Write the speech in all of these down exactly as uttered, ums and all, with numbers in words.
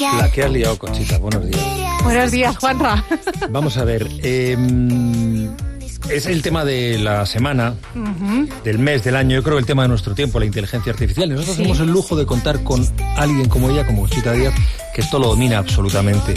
La que has liado, Conchita. Buenos días. Buenos días, Juanra. Vamos a ver. Eh, es el tema de la semana, uh-huh. del mes, del año. Yo creo que el tema de nuestro tiempo, la inteligencia artificial. Nosotros sí. tenemos el lujo de contar con alguien como ella, como Conchita Díaz, que esto lo domina absolutamente.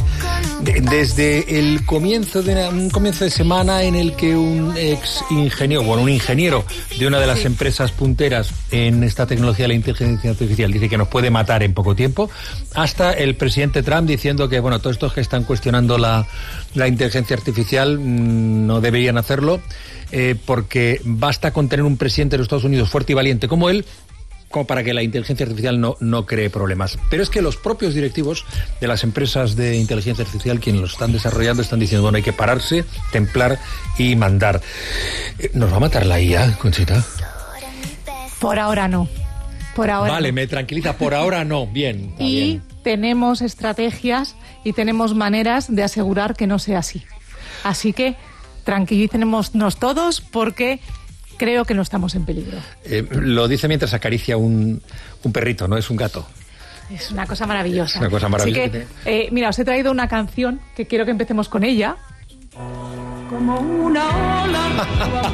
Desde el comienzo de una, un comienzo de semana en el que un ex ingeniero, bueno, un ingeniero de una de las sí. empresas punteras en esta tecnología de la inteligencia artificial dice que nos puede matar en poco tiempo, hasta el presidente Trump diciendo que, bueno, todos estos que están cuestionando la, la inteligencia artificial mmm, no deberían hacerlo, eh, porque basta con tener un presidente de los Estados Unidos fuerte y valiente como él, como para que la inteligencia artificial no, no cree problemas. Pero es que los propios directivos de las empresas de inteligencia artificial, quienes lo están desarrollando, están diciendo, bueno, hay que pararse, templar y mandar. ¿Nos va a matar la I A, Conchita? Por ahora no. Por ahora Vale, no. me tranquiliza, por ahora no. Bien. Y bien. tenemos estrategias y tenemos maneras de asegurar que no sea así. Así que tranquilícenos todos, porque creo que no estamos en peligro. Eh, lo dice mientras acaricia un, un perrito, ¿no? Es un gato. Es una cosa maravillosa. Es una cosa maravillosa. Así que, eh, mira, os he traído una canción que quiero que empecemos con ella. Como una ola.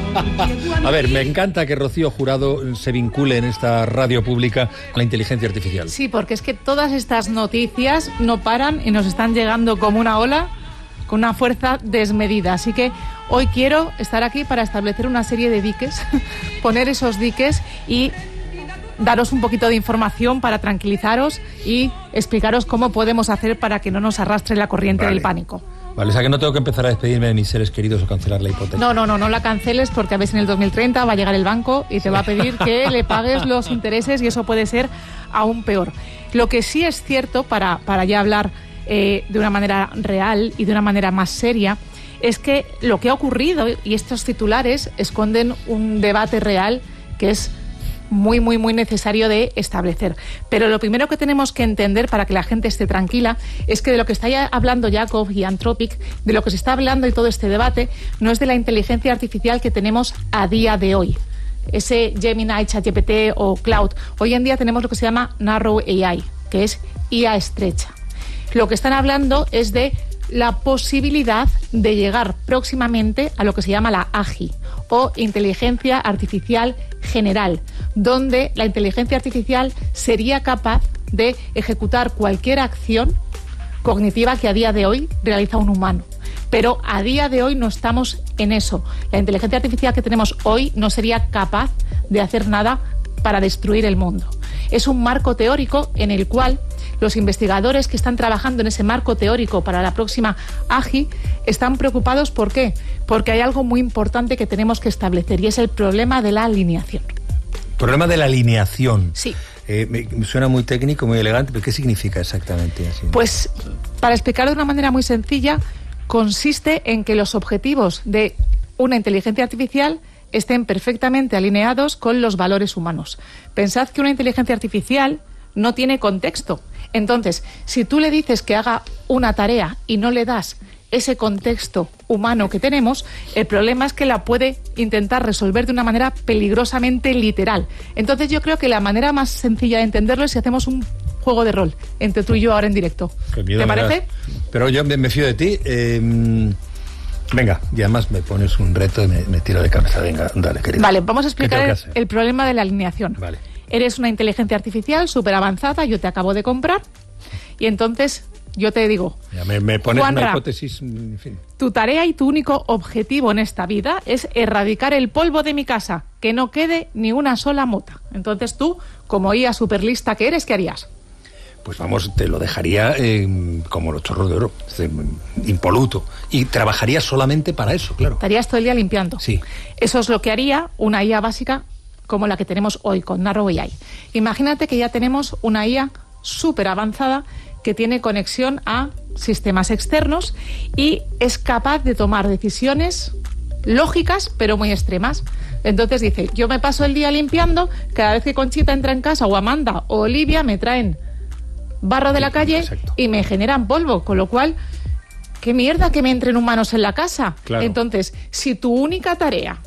A ver, me encanta que Rocío Jurado se vincule en esta radio pública a la inteligencia artificial. Sí, porque es que todas estas noticias no paran y nos están llegando como una ola, con una fuerza desmedida. Así que hoy quiero estar aquí para establecer una serie de diques, poner esos diques y daros un poquito de información para tranquilizaros y explicaros cómo podemos hacer para que no nos arrastre la corriente Vale. del pánico. Vale, o sea que no tengo que empezar a despedirme de mis seres queridos o cancelar la hipoteca. No, no, no, no la canceles, porque a veces en el dos mil treinta va a llegar el banco y te va a pedir que le pagues los intereses y eso puede ser aún peor. Lo que sí es cierto, para, para ya hablar eh, de una manera real y de una manera más seria, es que lo que ha ocurrido y estos titulares esconden un debate real que es muy, muy, muy necesario de establecer. Pero lo primero que tenemos que entender para que la gente esté tranquila es que de lo que está ya hablando Jacob y Anthropic, de lo que se está hablando y todo este debate, no es de la inteligencia artificial que tenemos a día de hoy. Ese Gemini, ChatGPT o Cloud. Hoy en día tenemos lo que se llama Narrow A I, que es I A estrecha. Lo que están hablando es de la posibilidad de llegar próximamente a lo que se llama la A G I, o Inteligencia Artificial General, donde la inteligencia artificial sería capaz de ejecutar cualquier acción cognitiva que a día de hoy realiza un humano. Pero a día de hoy no estamos en eso. La inteligencia artificial que tenemos hoy no sería capaz de hacer nada para destruir el mundo. Es un marco teórico en el cual los investigadores que están trabajando en ese marco teórico para la próxima A G I están preocupados. ¿Por qué? Porque hay algo muy importante que tenemos que establecer y es el problema de la alineación. Problema de la alineación. Sí. Eh, me suena muy técnico, muy elegante, pero ¿qué significa exactamente? Así? Pues, para explicarlo de una manera muy sencilla, consiste en que los objetivos de una inteligencia artificial estén perfectamente alineados con los valores humanos. Pensad que una inteligencia artificial no tiene contexto. Entonces, si tú le dices que haga una tarea y no le das ese contexto humano que tenemos, el problema es que la puede intentar resolver de una manera peligrosamente literal. Entonces yo creo que la manera más sencilla de entenderlo es si hacemos un juego de rol entre tú y yo ahora en directo. ¿Te parece? Pero yo me, me fío de ti. Eh, venga, y además me pones un reto y me, me tiro de cabeza. Venga, dale, querido. Vale, vamos a explicar el, el problema de la alineación. Vale. Eres una inteligencia artificial súper avanzada, yo te acabo de comprar, y entonces yo te digo, ya me, me pones Juanra, una hipótesis, en fin. Tu tarea y tu único objetivo en esta vida es erradicar el polvo de mi casa, que no quede ni una sola mota. Entonces tú, como I A superlista que eres, ¿qué harías? Pues vamos, te lo dejaría eh, como los chorros de oro, es decir, impoluto. Y trabajaría solamente para eso, claro. Estarías todo el día limpiando. Sí. Eso es lo que haría una I A básica como la que tenemos hoy con Narrow A I. Imagínate que ya tenemos una I A súper avanzada que tiene conexión a sistemas externos y es capaz de tomar decisiones lógicas pero muy extremas. Entonces dice, yo me paso el día limpiando, cada vez que Conchita entra en casa o Amanda o Olivia me traen barro de la calle. Exacto. Y me generan polvo, con lo cual, qué mierda que me entren humanos en la casa. Claro. Entonces, si tu única tarea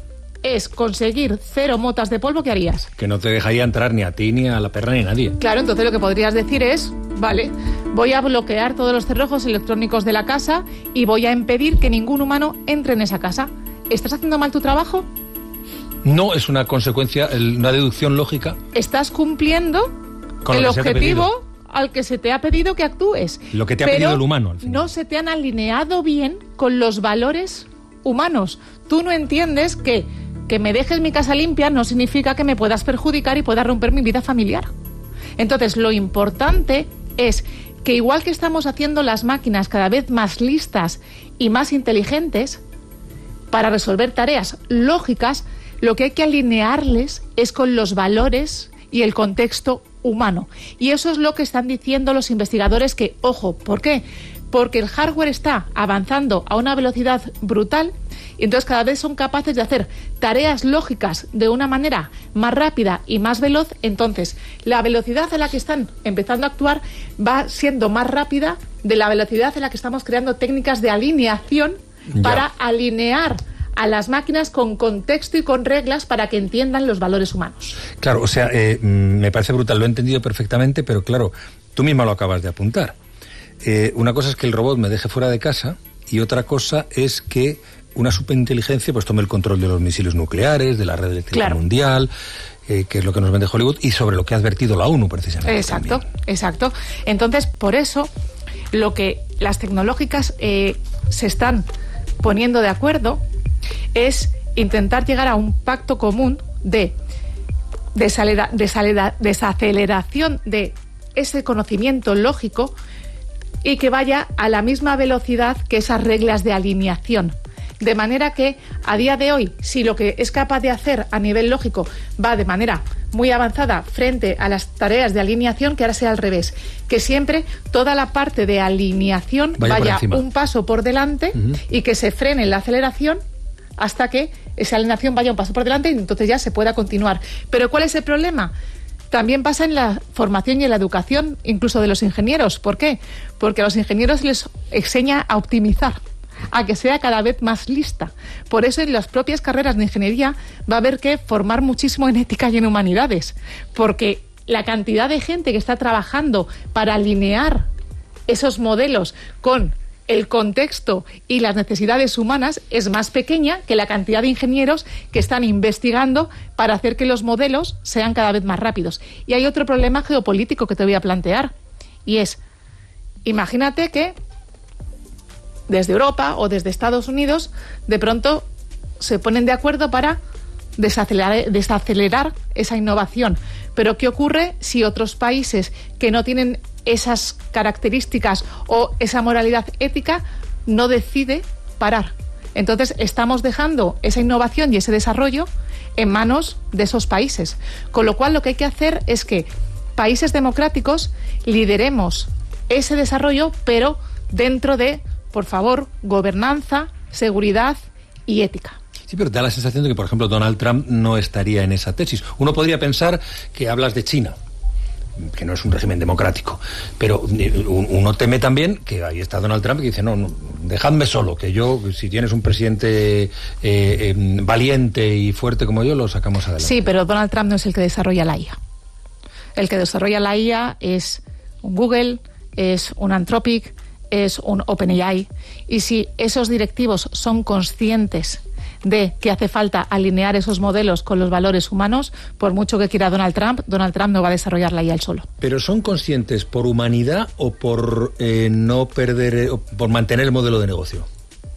es conseguir cero motas de polvo, ¿qué harías? Que no te dejaría entrar ni a ti, ni a la perra, ni a nadie. Claro, entonces lo que podrías decir es, vale, voy a bloquear todos los cerrojos electrónicos de la casa y voy a impedir que ningún humano entre en esa casa. ¿Estás haciendo mal tu trabajo? No, es una consecuencia, una deducción lógica. Estás cumpliendo Con el lo que se te ha objetivo pedido. al que se te ha pedido que actúes. Lo que te ha Pero pedido el humano, al final. no se te han alineado bien con los valores humanos. Tú no entiendes que que me dejes mi casa limpia no significa que me puedas perjudicar y puedas romper mi vida familiar. Entonces, lo importante es que igual que estamos haciendo las máquinas cada vez más listas y más inteligentes para resolver tareas lógicas, lo que hay que alinearles es con los valores y el contexto humano. Y eso es lo que están diciendo los investigadores que, ojo, ¿por qué? Porque el hardware está avanzando a una velocidad brutal y entonces cada vez son capaces de hacer tareas lógicas de una manera más rápida y más veloz. Entonces, la velocidad a la que están empezando a actuar va siendo más rápida de la velocidad en la que estamos creando técnicas de alineación Ya. para alinear a las máquinas con contexto y con reglas para que entiendan los valores humanos. Claro, o sea, eh, me parece brutal, lo he entendido perfectamente, pero claro, tú misma lo acabas de apuntar. Eh, una cosa es que el robot me deje fuera de casa y otra cosa es que una superinteligencia pues tome el control de los misiles nucleares, de la red eléctrica Claro. mundial, eh, que es lo que nos vende Hollywood, y sobre lo que ha advertido la ONU precisamente. Exacto, también. exacto. Entonces, por eso, lo que las tecnológicas eh, se están poniendo de acuerdo es intentar llegar a un pacto común de desalera- desalera- desaceleración de ese conocimiento lógico y que vaya a la misma velocidad que esas reglas de alineación. De manera que, a día de hoy, si lo que es capaz de hacer a nivel lógico va de manera muy avanzada frente a las tareas de alineación, que ahora sea al revés. Que siempre toda la parte de alineación Vaya por vaya encima. un paso por delante Ujú. y que se frene la aceleración hasta que esa alineación vaya un paso por delante y entonces ya se pueda continuar. Pero ¿cuál es el problema? También pasa en la formación y en la educación, incluso de los ingenieros. ¿Por qué? Porque a los ingenieros les enseña a optimizar, a que sea cada vez más lista. Por eso en las propias carreras de ingeniería va a haber que formar muchísimo en ética y en humanidades, porque la cantidad de gente que está trabajando para alinear esos modelos con el contexto y las necesidades humanas es más pequeña que la cantidad de ingenieros que están investigando para hacer que los modelos sean cada vez más rápidos. Y hay otro problema geopolítico que te voy a plantear, y es, imagínate que desde Europa o desde Estados Unidos de pronto se ponen de acuerdo para desacelerar, desacelerar esa innovación. Pero ¿qué ocurre si otros países que no tienen esas características o esa moralidad ética no decide parar? Entonces estamos dejando esa innovación y ese desarrollo en manos de esos países. Con lo cual lo que hay que hacer es que países democráticos lideremos ese desarrollo, pero dentro de, por favor, gobernanza, seguridad y ética. Sí, pero da la sensación de que, por ejemplo, Donald Trump no estaría en esa tesis. Uno podría pensar que hablas de China, que no es un régimen democrático, pero uno teme también que ahí está Donald Trump que dice, no, no dejadme solo, que yo, si tienes un presidente eh, eh, valiente y fuerte como yo, lo sacamos adelante. Sí, pero Donald Trump no es el que desarrolla la I A. El que desarrolla la I A es un Google, es un Anthropic, es un OpenAI. Y si esos directivos son conscientes de que hace falta alinear esos modelos con los valores humanos, por mucho que quiera Donald Trump, Donald Trump no va a desarrollar la I A él solo. ¿Pero son conscientes por humanidad o por eh, no perder, o por mantener el modelo de negocio?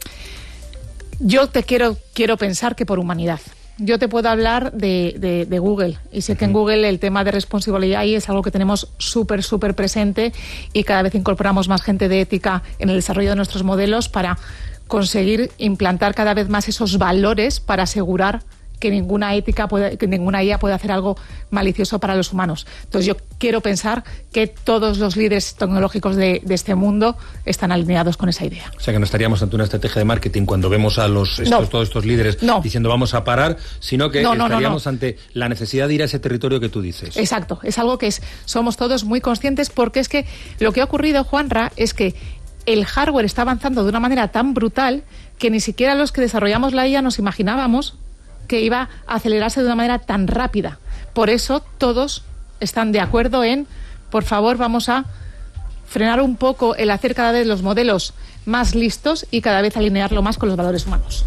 Yo te quiero, quiero pensar que por humanidad. Yo te puedo hablar de, de, de Google, y sé que en Google el tema de Responsible A I es algo que tenemos súper, súper presente, y cada vez incorporamos más gente de ética en el desarrollo de nuestros modelos para conseguir implantar cada vez más esos valores para asegurar que ninguna ética puede, que ninguna I A puede hacer algo malicioso para los humanos. Entonces yo quiero pensar que todos los líderes tecnológicos de, de este mundo están alineados con esa idea. O sea, que no estaríamos ante una estrategia de marketing cuando vemos a los estos, No. todos estos líderes No. diciendo vamos a parar, sino que No, no, no, estaríamos no. ante la necesidad de ir a ese territorio que tú dices. Exacto, es algo que es, somos todos muy conscientes, porque es que lo que ha ocurrido, Juanra, es que el hardware está avanzando de una manera tan brutal que ni siquiera los que desarrollamos la I A nos imaginábamos que iba a acelerarse de una manera tan rápida. Por eso todos están de acuerdo en, por favor, vamos a frenar un poco el hacer cada vez los modelos más listos y cada vez alinearlo más con los valores humanos.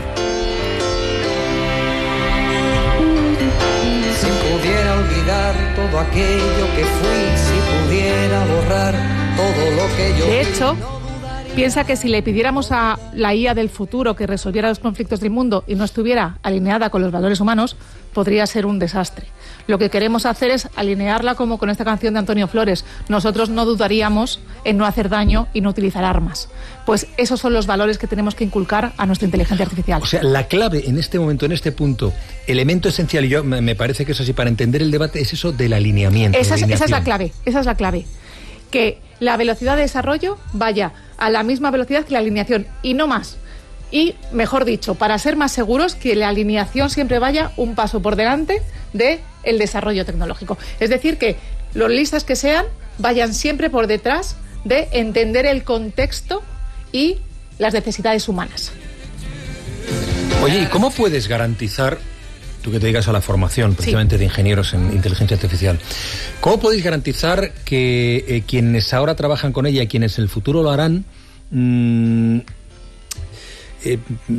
Si pudiera olvidar todo aquello que fui, si pudiera borrar todo lo que yo... De hecho, piensa que si le pidiéramos a la I A del futuro que resolviera los conflictos del mundo y no estuviera alineada con los valores humanos, podría ser un desastre. Lo que queremos hacer es alinearla como con esta canción de Antonio Flores. Nosotros no dudaríamos en no hacer daño y no utilizar armas. Pues esos son los valores que tenemos que inculcar a nuestra inteligencia artificial. O sea, la clave en este momento, en este punto, elemento esencial, y yo me parece que es así para entender el debate, es eso del alineamiento. Esa es, de esa es la clave, esa es la clave. Que la velocidad de desarrollo vaya a la misma velocidad que la alineación y no más. Y, mejor dicho, para ser más seguros, que la alineación siempre vaya un paso por delante del desarrollo tecnológico. Es decir, que los listas que sean vayan siempre por detrás de entender el contexto y las necesidades humanas. Oye, ¿y cómo puedes garantizar, tú que te dedicas a la formación precisamente sí. de ingenieros en inteligencia artificial, cómo podéis garantizar que eh, quienes ahora trabajan con ella y quienes en el futuro lo harán, mmm, eh,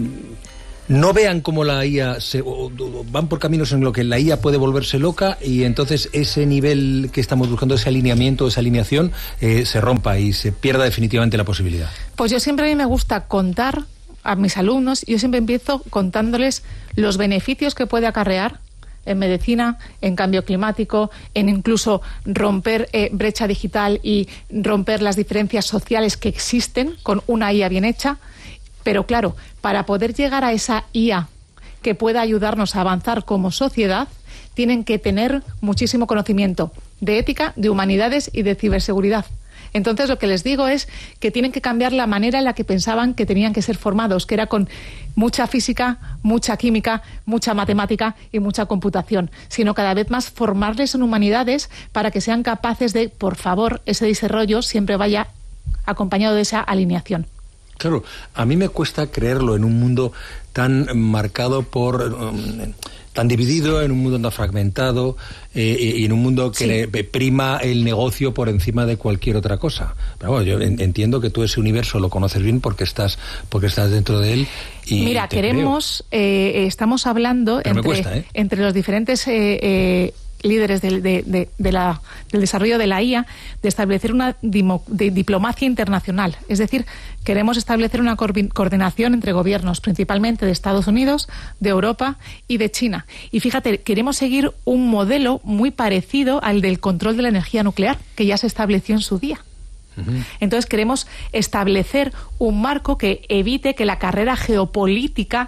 no vean cómo la I A se, o, o, van por caminos en los que la I A puede volverse loca y entonces ese nivel que estamos buscando, ese alineamiento, esa alineación, eh, se rompa y se pierda definitivamente la posibilidad? Pues yo siempre a mí me gusta contar a mis alumnos, yo siempre empiezo contándoles los beneficios que puede acarrear en medicina, en cambio climático, en incluso romper eh, brecha digital y romper las diferencias sociales que existen con una I A bien hecha. Pero claro, para poder llegar a esa I A que pueda ayudarnos a avanzar como sociedad, tienen que tener muchísimo conocimiento de ética, de humanidades y de ciberseguridad. Entonces lo que les digo es que tienen que cambiar la manera en la que pensaban que tenían que ser formados, que era con mucha física, mucha química, mucha matemática y mucha computación, sino cada vez más formarles en humanidades para que sean capaces de, por favor, ese desarrollo siempre vaya acompañado de esa alineación. Claro, a mí me cuesta creerlo en un mundo tan marcado por... Um, tan dividido, en un mundo tan fragmentado eh, y en un mundo que sí. le prima el negocio por encima de cualquier otra cosa. Pero bueno, yo entiendo que tú ese universo lo conoces bien porque estás porque estás dentro de él. Y Mira, queremos, eh, estamos hablando entre, cuesta, ¿eh? entre los diferentes eh, eh, líderes de, de, de, de la, del desarrollo de la I A, de establecer una dimo, de diplomacia internacional. Es decir, queremos establecer una coordinación entre gobiernos, principalmente de Estados Unidos, de Europa y de China. Y fíjate, queremos seguir un modelo muy parecido al del control de la energía nuclear, que ya se estableció en su día. Uh-huh. Entonces queremos establecer un marco que evite que la carrera geopolítica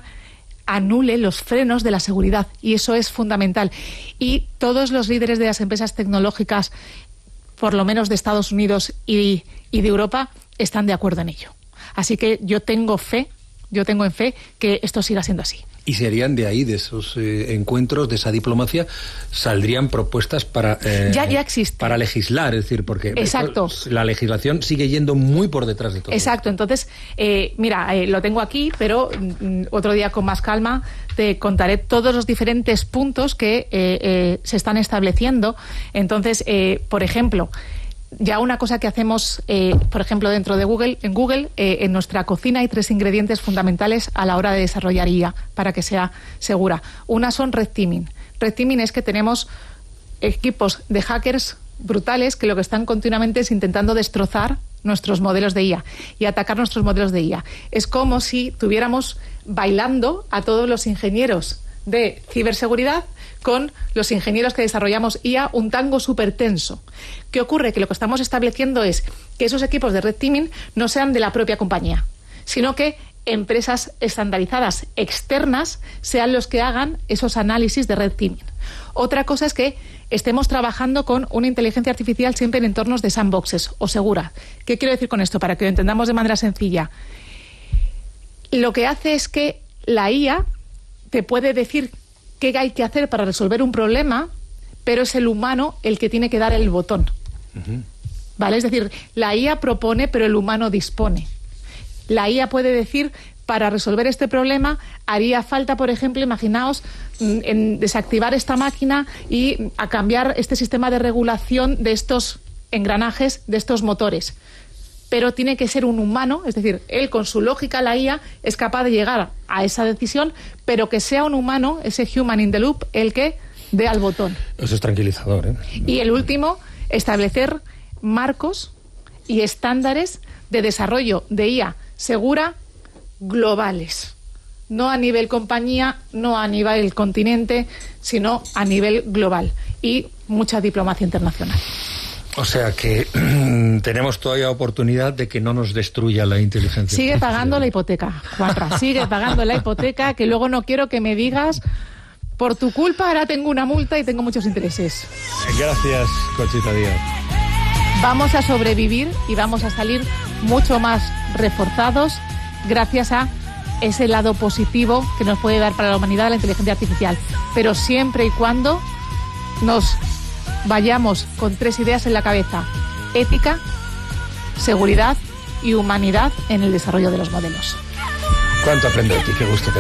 anule los frenos de la seguridad, y eso es fundamental. Y todos los líderes de las empresas tecnológicas, por lo menos de Estados Unidos y, y de Europa, están de acuerdo en ello. Así que yo tengo fe, yo tengo en fe que esto siga siendo así. Y serían de ahí, de esos eh, encuentros, de esa diplomacia, saldrían propuestas para eh, ya, ya existe. para legislar, es decir, porque Exacto. la legislación sigue yendo muy por detrás de todo. Exacto, entonces, eh, mira, eh, lo tengo aquí, pero mm, otro día con más calma te contaré todos los diferentes puntos que eh, eh, se están estableciendo. Entonces, eh, por ejemplo, ya una cosa que hacemos, eh, por ejemplo, dentro de Google, en Google, eh, en nuestra cocina hay tres ingredientes fundamentales a la hora de desarrollar I A para que sea segura. Una son red teaming. Red teaming es que tenemos equipos de hackers brutales que lo que están continuamente es intentando destrozar nuestros modelos de I A y atacar nuestros modelos de I A. Es como si tuviéramos bailando a todos los ingenieros de ciberseguridad con los ingenieros que desarrollamos I A, un tango súper tenso. ¿Qué ocurre? Que lo que estamos estableciendo es que esos equipos de red teaming no sean de la propia compañía, sino que empresas estandarizadas externas sean los que hagan esos análisis de red teaming. Otra cosa es que estemos trabajando con una inteligencia artificial siempre en entornos de sandboxes o segura. ¿Qué quiero decir con esto? Para que lo entendamos de manera sencilla. Lo que hace es que la I A te puede decir qué hay que hacer para resolver un problema, pero es el humano el que tiene que dar el botón. Uh-huh. ¿Vale? Es decir, la I A propone, pero el humano dispone. La I A puede decir para resolver este problema haría falta, por ejemplo, imaginaos, en desactivar esta máquina y a cambiar este sistema de regulación de estos engranajes, de estos motores. Pero tiene que ser un humano, es decir, él con su lógica, la I A, es capaz de llegar a esa decisión, pero que sea un humano, ese human in the loop, el que dé al botón. Eso es tranquilizador, ¿eh? Y el último, establecer marcos y estándares de desarrollo de I A segura globales. No a nivel compañía, no a nivel continente, sino a nivel global. Y mucha diplomacia internacional. O sea que tenemos todavía oportunidad de que no nos destruya la inteligencia. Sigue pagando la hipoteca, Juanra. Sigue pagando la hipoteca, que luego no quiero que me digas, por tu culpa ahora tengo una multa y tengo muchos intereses. Gracias, Conchita Díaz. Vamos a sobrevivir y vamos a salir mucho más reforzados gracias a ese lado positivo que nos puede dar para la humanidad la inteligencia artificial. Pero siempre y cuando nos vayamos con tres ideas en la cabeza: ética, seguridad y humanidad en el desarrollo de los modelos. ¿Cuánto aprendo de ti? Qué gusto.